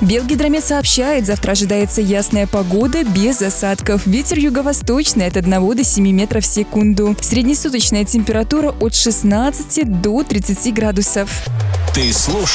Белгидромет сообщает, завтра ожидается ясная погода без осадков. Ветер юго-восточный от 1 до 7 метров в секунду. Среднесуточная температура от 16 до 30 градусов. Ты слушаешь